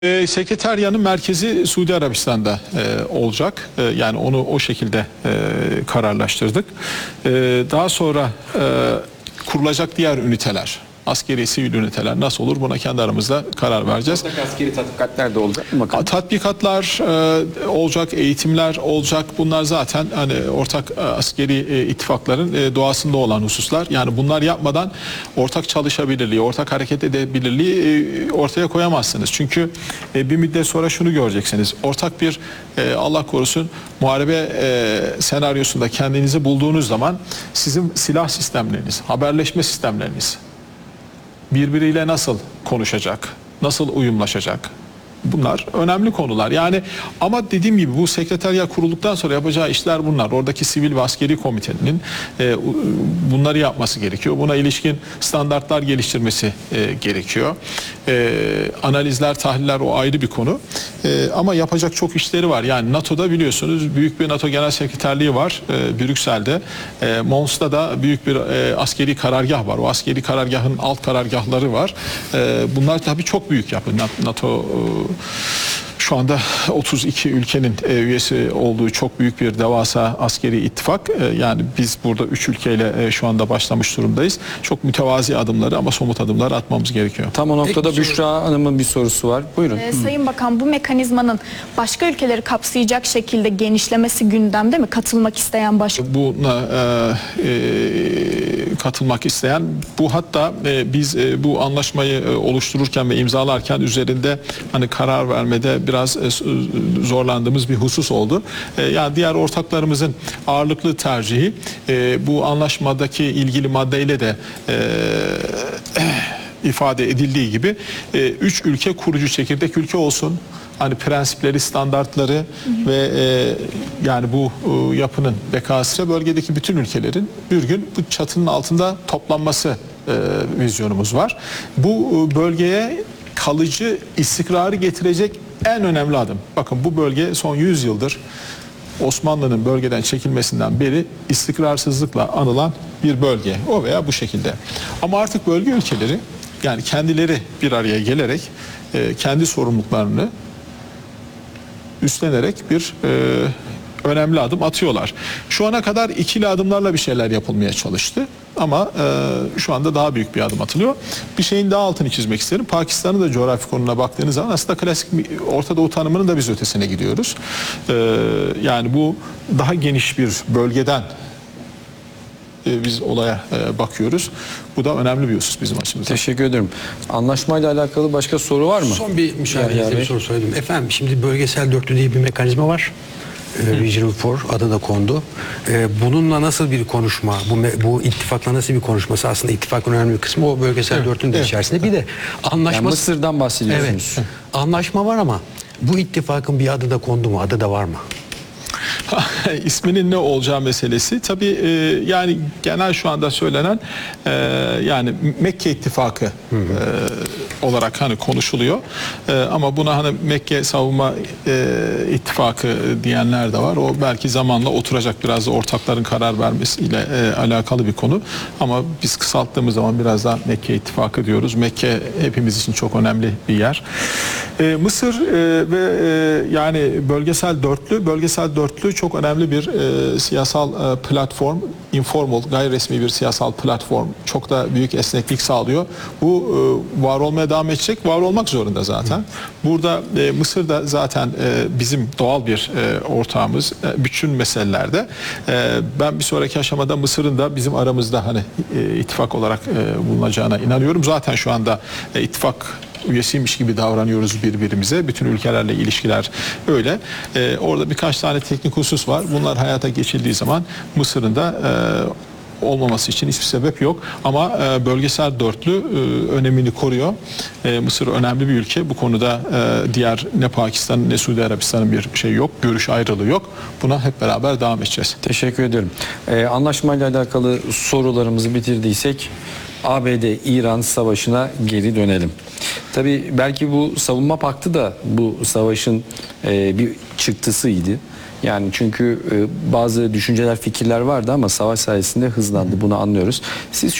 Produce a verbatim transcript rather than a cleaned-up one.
E, sekreteriyanın merkezi Suudi Arabistan'da e, olacak. E, yani onu o şekilde e, kararlaştırdık. E, daha sonra e, kurulacak diğer üniteler, askeri sivil üniteler nasıl olur, buna kendi aramızda karar vereceğiz. Ortak askeri tatbikatlar da olacak mı bakalım? Tatbikatlar e, olacak, eğitimler olacak. Bunlar zaten hani ortak e, askeri e, ittifakların e, doğasında olan hususlar. Yani bunlar yapmadan ortak çalışabilirliği, ortak hareket edebilirliği e, ortaya koyamazsınız. Çünkü e, bir müddet sonra şunu göreceksiniz. Ortak bir e, Allah korusun muharebe e, senaryosunda kendinizi bulduğunuz zaman sizin silah sistemleriniz, haberleşme sistemleriniz birbiriyle nasıl konuşacak, nasıl uyumlaşacak? Bunlar önemli konular. Yani ama dediğim gibi bu sekreteriya kurulduktan sonra yapacağı işler bunlar. Oradaki sivil ve askeri komitenin e, bunları yapması gerekiyor. Buna ilişkin standartlar geliştirmesi e, gerekiyor. E, analizler, tahliller o ayrı bir konu. E, ama yapacak çok işleri var. Yani NATO'da biliyorsunuz büyük bir NATO Genel Sekreterliği var e, Brüksel'de. E, Mons'ta da büyük bir e, askeri karargah var. O askeri karargahın alt karargahları var. E, bunlar tabii çok büyük yapı. NATO e, şu anda otuz iki ülkenin üyesi olduğu çok büyük bir devasa askeri ittifak. Yani biz burada üç ülkeyle şu anda başlamış durumdayız. Çok mütevazi adımları ama somut adımlar atmamız gerekiyor. Tam o noktada Büşra Hanım'ın bir sorusu var. Buyurun. Ee, Sayın Bakan, bu mekanizmanın başka ülkeleri kapsayacak şekilde genişlemesi gündemde mi? Katılmak isteyen başka... Buna e, e, katılmak isteyen, bu hatta e, biz e, bu anlaşmayı e, oluştururken ve imzalarken üzerinde hani karar vermede biraz e, zorlandığımız bir husus oldu. E, yani diğer ortaklarımızın ağırlıklı tercihi e, bu anlaşmadaki ilgili maddeyle de e, ifade edildiği gibi e, üç ülke kurucu çekirdek ülke olsun. Hani prensipleri, standartları hı hı. ve e, yani bu e, yapının bekası bölgedeki bütün ülkelerin bir gün bu çatının altında toplanması e, vizyonumuz var. Bu e, bölgeye kalıcı istikrarı getirecek en önemli adım. Bakın, bu bölge son yüz yıldır Osmanlı'nın bölgeden çekilmesinden beri istikrarsızlıkla anılan bir bölge. O veya bu şekilde. Ama artık bölge ülkeleri yani kendileri bir araya gelerek e, kendi sorumluluklarını üstlenerek bir e, önemli adım atıyorlar. Şu ana kadar ikili adımlarla bir şeyler yapılmaya çalıştı. Ama e, şu anda daha büyük bir adım atılıyor. Bir şeyin daha altını çizmek isterim. Pakistan'ın da coğrafi konumuna baktığınız zaman aslında klasik bir Orta Doğu tanımının da biz ötesine gidiyoruz. E, yani bu daha geniş bir bölgeden e, biz olaya e, bakıyoruz. Bu da önemli bir husus bizim açımızdan. Teşekkür ederim. Anlaşmayla alakalı başka soru var mı? Son bir müsaadenizle bir soru söyledim. Efendim, şimdi bölgesel dörtlü diye bir mekanizma var. E, Regional Four adı da kondu. E, bununla nasıl bir konuşma, bu bu ittifakla nasıl bir konuşması, aslında ittifakın önemli bir kısmı o bölgesel evet, dörtlünün evet, içerisinde. Bir de anlaşma... Yani Mısır'dan bahsediyorsunuz. Evet, anlaşma var ama bu ittifakın bir adı da kondu mu, adı da var mı? İsminin ne olacağı meselesi tabii e, yani genel şu anda söylenen e, yani Mekke İttifakı hı hı. E, olarak hani konuşuluyor e, ama buna hani Mekke Savunma e, İttifakı diyenler de var. O belki zamanla oturacak, biraz da ortakların karar vermesiyle e, alakalı bir konu ama biz kısalttığımız zaman biraz daha Mekke İttifakı diyoruz. Mekke hepimiz için çok önemli bir yer. E, Mısır e, ve e, yani bölgesel dörtlü bölgesel dörtlü çok önemli bir e, siyasal e, platform, informal, gayri resmi bir siyasal platform. Çok da büyük esneklik sağlıyor. Bu e, var olmaya devam edecek, var olmak zorunda zaten. Burada e, Mısır da zaten e, bizim doğal bir e, ortağımız e, bütün meselelerde. E, ben bir sonraki aşamada Mısır'ın da bizim aramızda hani e, ittifak olarak e, bulunacağına inanıyorum. Zaten şu anda e, ittifak üyesiymiş gibi davranıyoruz birbirimize. Bütün ülkelerle ilişkiler öyle. Ee, orada birkaç tane teknik husus var. Bunlar hayata geçildiği zaman Mısır'ın da e, olmaması için hiçbir sebep yok. Ama e, bölgesel dörtlü e, önemini koruyor. E, Mısır önemli bir ülke. Bu konuda e, diğer ne Pakistan'ın ne Suudi Arabistan'ın bir şey yok. Görüş ayrılığı yok. Buna hep beraber devam edeceğiz. Teşekkür ediyorum. Ee, anlaşmayla alakalı sorularımızı bitirdiysek A B D-İran savaşına geri dönelim. Tabii belki bu savunma paktı da bu savaşın e, bir çıktısıydı. Yani çünkü e, bazı düşünceler, fikirler vardı ama savaş sayesinde hızlandı. Bunu anlıyoruz. Siz